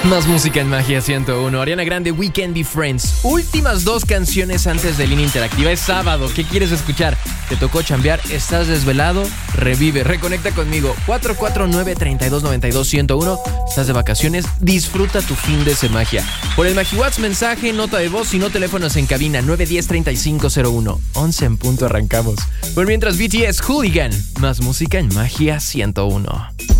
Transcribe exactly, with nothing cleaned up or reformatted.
Más música en Magia ciento uno. Ariana Grande, We Can Be Friends. Últimas dos canciones antes de Línea Interactiva. Es sábado. ¿Qué quieres escuchar? ¿Te tocó chambear? ¿Estás desvelado? Revive. Reconecta conmigo. cuatro cuatro nueve, tres dos nueve dos, uno cero uno. ¿Estás de vacaciones? Disfruta tu fin de Magia. Por el MagiWhat's, mensaje, nota de voz y no teléfonos en cabina. nueve uno cero, tres cinco cero uno. once en punto arrancamos. Por mientras, B T S, Hooligan. Más música en Magia ciento uno.